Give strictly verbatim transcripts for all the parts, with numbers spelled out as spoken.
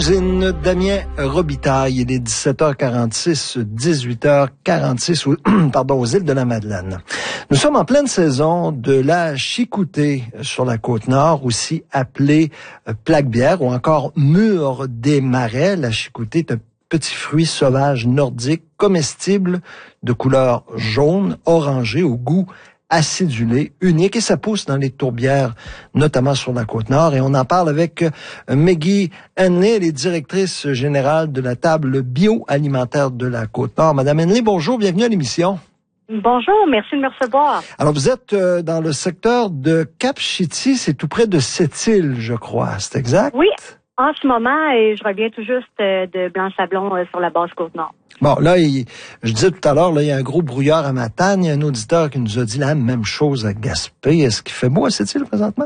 Usine Damien Robitaille, il est dix-sept heures quarante-six, dix-huit heures quarante-six, pardon, aux îles de la Madeleine. Nous sommes en pleine saison de la chicoutée sur la Côte-Nord, aussi appelée plaque-bière ou encore mûre des marais. La chicoutée est un petit fruit sauvage nordique comestible de couleur jaune, orangé, au goût acidulé, unique, et ça pousse dans les tourbières, notamment sur la Côte-Nord. Et on en parle avec Maggie Henley, elle est directrice générale de la table bioalimentaire de la Côte-Nord. Madame Henley, bonjour, bienvenue à l'émission. Bonjour, merci de me recevoir. Alors, vous êtes euh, dans le secteur de Cap-Chiti, c'est tout près de Sept-Îles, je crois, c'est exact? Oui, en ce moment, et je reviens tout juste euh, de Blanc-Sablon euh, sur la basse Côte-Nord. Bon, là, il, je disais tout à l'heure, là, il y a un gros brouillard à Matane. Il y a un auditeur qui nous a dit la même chose à Gaspé. Est-ce qu'il fait beau à Sept-Îles présentement?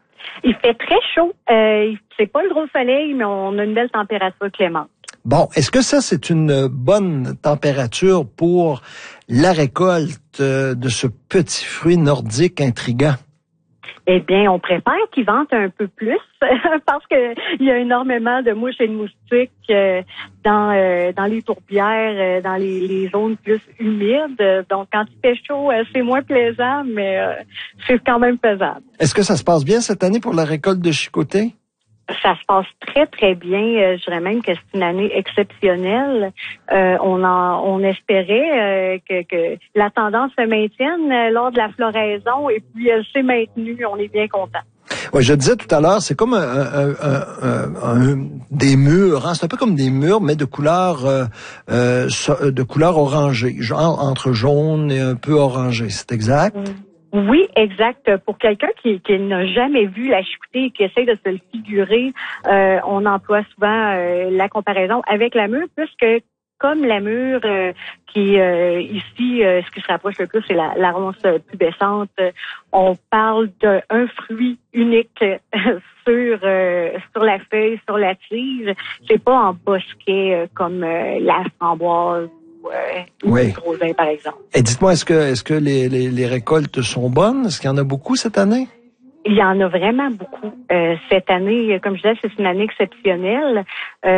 Il fait très chaud. Euh, c'est pas le gros soleil, mais on a une belle température clémente. Bon, est-ce que ça, c'est une bonne température pour la récolte de ce petit fruit nordique intriguant? Eh bien, on préfère qu'il vente un peu plus parce que il y a énormément de mouches et de moustiques euh, dans euh, dans les tourbières, euh, dans les, les zones plus humides. Donc, quand il fait chaud, euh, c'est moins plaisant, mais euh, c'est quand même faisable. Est-ce que ça se passe bien cette année pour la récolte de chicoté? Ça se passe très, très bien. Euh, je dirais même que c'est une année exceptionnelle. Euh, on en, on espérait euh, que, que la tendance se maintienne euh, lors de la floraison et puis elle s'est maintenue. On est bien content. Oui, je disais tout à l'heure, c'est comme un, un, un, un, un des murs, hein? C'est un peu comme des murs, mais de couleur euh, euh, de couleur orangée, genre entre jaune et un peu orangé. C'est exact? Mm. Oui, exact. Pour quelqu'un qui, qui n'a jamais vu la chicoutée et qui essaie de se le figurer, euh, on emploie souvent euh, la comparaison avec la mûre, puisque comme la mûre euh, qui euh, ici, euh, ce qui se rapproche le plus, c'est la, la ronce pubescente. On parle d'un fruit unique sur euh, sur la feuille, sur la tige. C'est pas en bosquet euh, comme euh, la framboise. Ouais, oui. Grosin, par exemple. Et dites-moi, est-ce que est-ce que les, les, les récoltes sont bonnes? Est-ce qu'il y en a beaucoup cette année? Il y en a vraiment beaucoup. Euh, cette année, comme je disais, c'est une année exceptionnelle. Euh,